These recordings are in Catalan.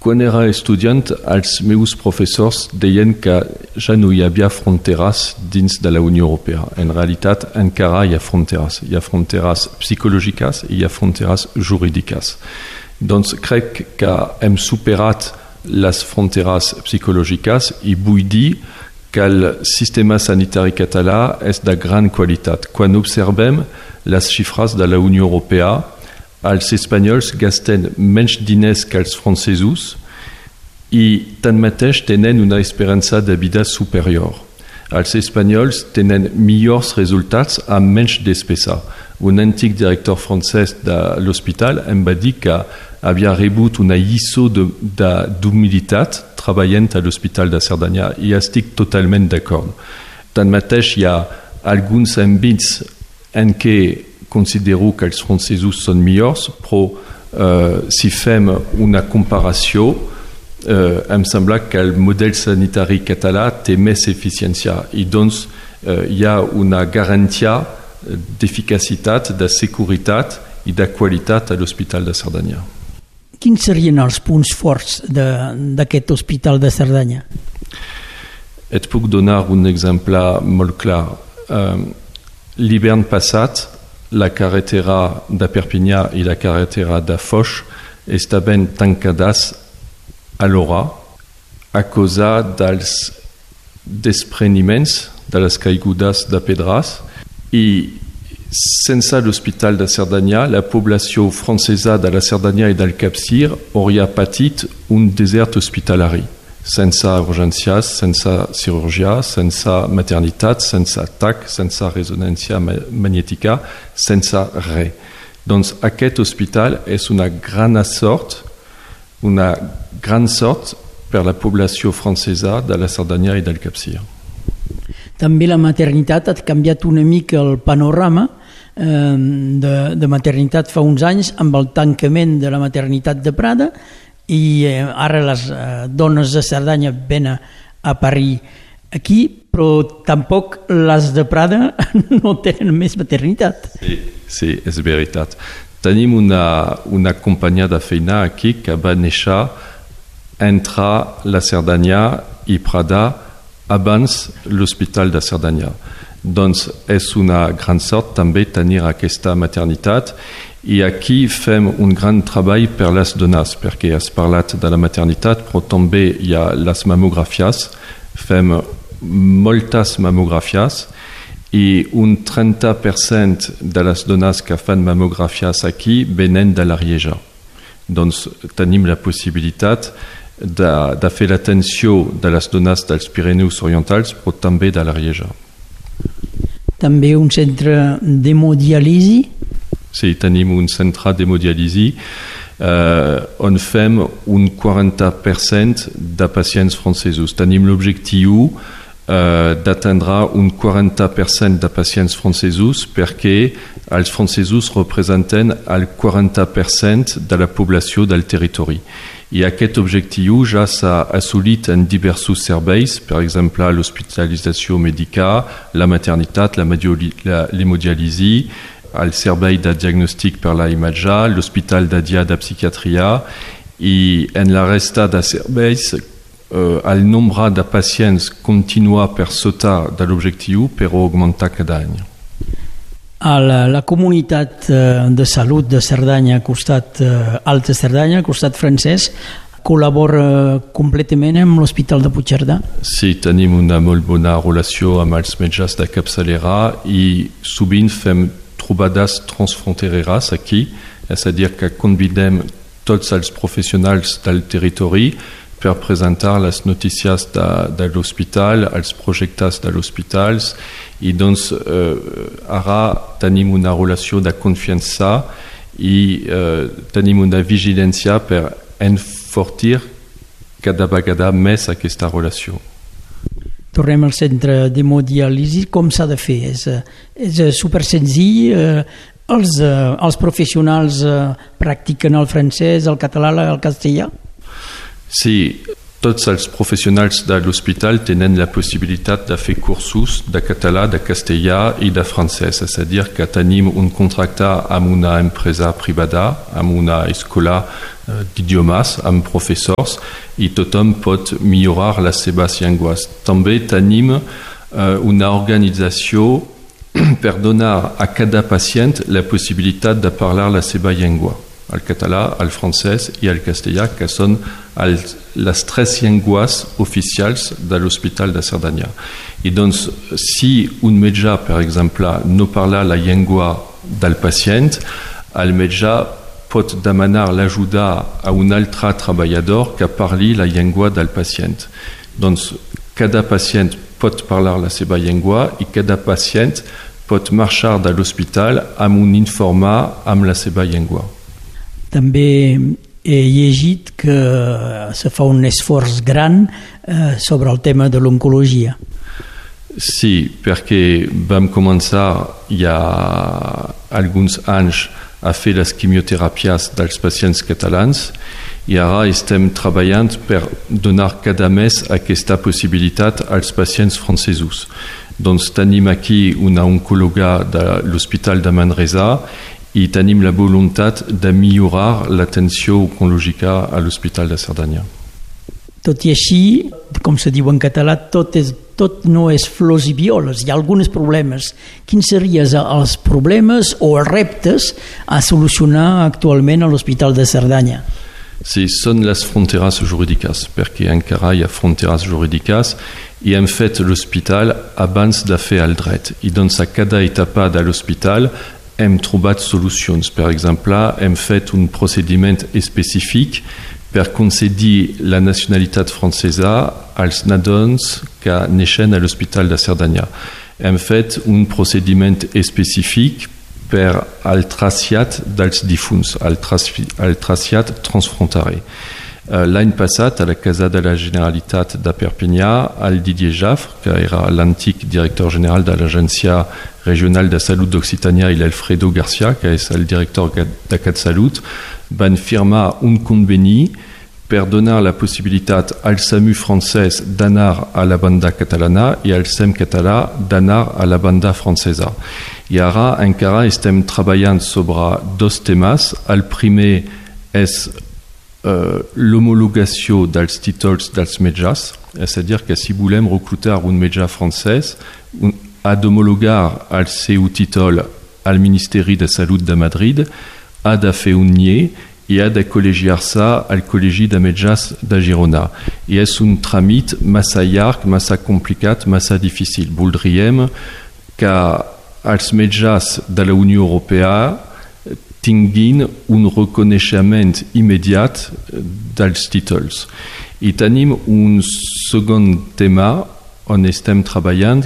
Quan era estudiant, els meus professors deien que ja no hi havia fronteres dins de la Unió Europea. En realitat, encara hi ha fronteres. Hi ha fronteres psicològiques i hi ha fronteres jurídiques. Doncs crec que hem superat les fronteres psicològiques i vull dir que el sistema sanitari català és de gran qualitat. Quan observem les xifres de la Unió Europea, els espanyols gasten menys diners que els francesos i tanmateix tenen una esperança de vida superior. Els espanyols tenen millors resultats amb menys despesa. Un antic director francès de l'hospital em va dir que havia rebut una lliçó d'humilitat treballant a l'Hospital de Cerdanya i estic totalment d'acord. Tanmateix hi ha alguns àmbits en què considero que els francesos són millors, però si fem una comparació, em sembla que el model sanitari català té més eficiència i doncs hi ha una garantia d'eficacitat, de seguretat i de qualitat a l'Hospital de Cerdanya. Quins serien els punts forts d'aquest Hospital de Cerdanya? Et puc donar un exemple molt clar. L'hivern passat, la carretera de Perpinyà i la carretera de Foix estaven tancades alhora a causa dels despreniments, de les caigudes de pedres, i sense l'Hospital de Cerdanya, la població francesa de la Cerdanya i del Capcir hauria patit un desert hospitalari, sense urgències, sense cirurgia, sense maternitat, sense TAC, sense resonància magnètica, sense res. Doncs aquest hospital és una gran sort per la població francesa de la Cerdanya i del Capcir. També la maternitat ha canviat una mica el panorama de maternitat fa uns anys amb el tancament de la maternitat de Prada i ara les dones de Cerdanya venen a parir aquí, però tampoc les de Prada no tenen més maternitat. Sí, és veritat. Tenim una companya de feina aquí que va néixer entre la Cerdanya i Prada abans l'Hospital de Cerdanya. Doncs és una gran sort també tenir aquesta maternitat i aquí fem un gran treball per les dones, perquè has parlat de la maternitat, però també hi ha les mamografies, fem moltes mamografies i un 30% de les dones que fan mamografies aquí venen de l'Arieja. Doncs tenim la possibilitat de fer l'atenció de les dones dels Pirineus Orientals, però també de l'Arieja. També un centre d'hemodiàlisi? Sí, tenim un centre d'hemodiàlisi on fem un 40% de pacients francesos. Tenim l'objectiu d'atendre un 40% de pacients francesos perquè els francesos representen el 40% de la població del territori. I aquest objectiu ja s'ha assolit en diversos serveis, per exemple l'hospitalització mèdica, la maternitat, l'hemodiàlisi, el servei de diagnòstic per la imatge, l'hospital de dia de psiquiatria i en la resta de serveis el nombre de pacients continua per sota de l'objectiu però augmenta cada any. La comunitat de salut de Cerdanya, costat Alta Cerdanya, costat francès, col·labora completament amb l'Hospital de Puigcerdà? Sí, tenim una molt bona relació amb els metges de capçalera i sovint fem trobades transfrontereres aquí, és a dir que convidem tots els professionals del territori per presentar les notícies de l'hospital, els projectes de l'hospital i doncs ara tenim una relació de confiança i tenim una vigilància per enfortir cada vegada més aquesta relació. Tornem al centre d'hemodiàlisi. Com s'ha de fer? És super senzill? Els professionals practiquen el francès, el català, el castellà? Sí, Tots els professionals de l'hospital tenen la possibilitat de fer cursos de català, de castellà i de francès. És a dir, que tenim un contracte amb una empresa privada, amb una escola d'idiomes, amb professors, i tothom pot millorar les seves llengües. També tenim una organització per donar a cada pacient la possibilitat de parlar la seva llengua. El català, el francès i el castellà, que són les tres llengües oficials de l'Hospital de Cerdanya. I doncs, si un metge, per exemple, no parla la llengua del pacient, el metge pot demanar l'ajuda a un altre treballador que parli la llengua del pacient. Doncs, cada pacient pot parlar la seva llengua i cada pacient pot marxar de l'hospital amb un informe amb la seva llengua. També he llegit que se fa un esforç gran sobre el tema de l'oncologia. Sí, perquè vam començar ja alguns anys a fer les quimioteràpies dels pacients catalans i ara estem treballant per donar cada mes aquesta possibilitat als pacients francesos. Doncs tenim aquí una oncòloga de l'Hospital de Manresa i tenim la voluntat de millorar l'atenció oncològica a l'Hospital de Cerdanya. Tot i així, com se diu en català, tot no és flors i violes, hi ha alguns problemes. Quins serien els problemes o els reptes a solucionar actualment a l'Hospital de Cerdanya? Sí, són les fronteres jurídiques, perquè encara hi ha fronteres jurídiques i hem fet l'hospital abans de fer el dret. I doncs a cada etapa de l'hospital hem trobat solucions. Per exemple, hem fet un procediment específic per concedir la nacionalitat francesa als nadons que neixen a l'Hospital de Cerdanya. Hem fet un procediment específic per al trasllat dels difunts, el trasllat transfronterer. L'any passat, a la Casa de la Generalitat de Perpinyà, el Didier Jaffre, que era l'antic director general de l'Agència Regional de Salut d'Occitània, i l'Alfredo Garcia, que és el director de CatSalut, van firmar un conveni per donar la possibilitat al SAMU francès d'anar a la banda catalana i al SEM català d'anar a la banda francesa. I ara encara estem treballant sobre dos temes. El primer és l'homologació dels títols dels metges, és a dir, que si volem reclutar un metge francès, ha d'homologar el seu títol al Ministeri de Salut de Madrid, ha de fer un NIE i ha de col·legiar-se al Col·legi de Metges de Girona. I és un tràmit massa llarg, massa complicat, massa difícil. Voldríem que els metges de la Unió Europea tinguin un reconeixement immediat dels títols. I tenim un segon tema on estem treballant,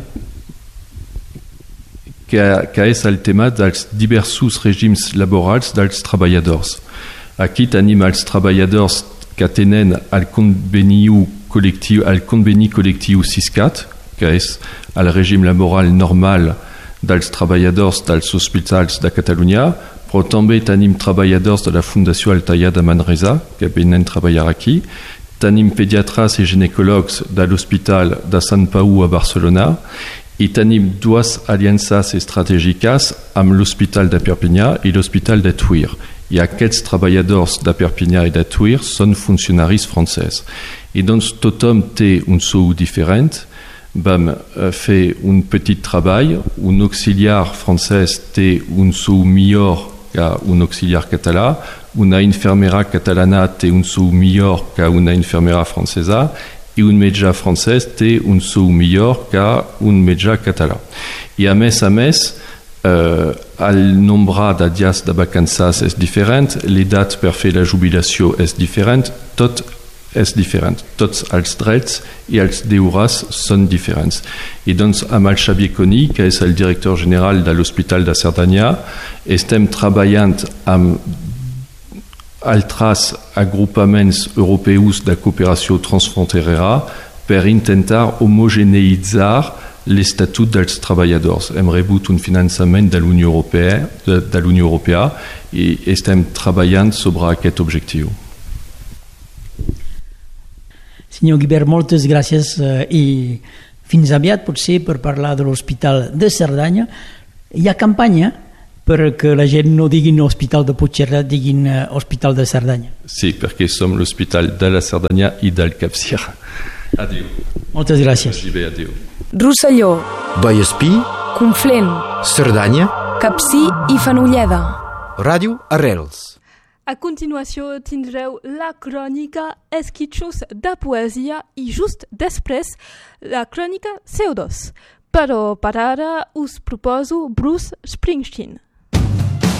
que és el tema dels diversos règims laborals dels treballadors. Aquí tenim els treballadors que tenen el conveni col·lectiu SISCAT, que és el règim laboral normal dels treballadors dels hospitals de Catalunya, però també tenim treballadors de la Fundació Altaia de Manresa, que venen a treballar aquí. Tenim pediatres i ginecòlegs de l'Hospital de Sant Pau a Barcelona i tenim dues aliances estratègiques amb l'Hospital de Perpinyà i l'Hospital de Tuïr. I aquests treballadors de Perpinyà i de Tuïr són funcionaris francesos. I doncs tothom té un sou diferent. Vam fer un petit treball. Un auxiliar francès té un sou millor que un auxiliar català. Una infermera catalana té un sou millor que una infermera francesa. I un metge francès té un sou millor que un metge català. I a més, el nombre de dies de vacances és diferent, l'edat per fer la jubilació és diferent, tot és diferent. Tots els drets i els deures són diferents. I doncs amb el Xavier Coni, que és el director general de l'Hospital de Cerdanya, estem treballant amb altres agrupaments europeus de cooperació transfronterera per intentar homogeneïtzar l'estatut dels treballadors. Hem rebut un finançament de l'Unió Europea i estem treballant sobre aquest objectiu. Senyor Guibert, moltes gràcies i fins aviat potser per parlar de l'Hospital de Cerdanya. Hi ha campanya perquè la gent no diguin Hospital de Puigcerdà, diguin Hospital de Cerdanya. Sí, perquè som l'Hospital de la Cerdanya i del Capcir. Adéu. Moltes gràcies. Adéu. Rosselló, Vallespí, Conflent, Cerdanya, Capcir i Fenolleda. Ràdio Arrels. A continuació tindreu la crònica Esquitxos de poesia i just després la crònica CO2. Però per ara us proposo Bruce Springsteen.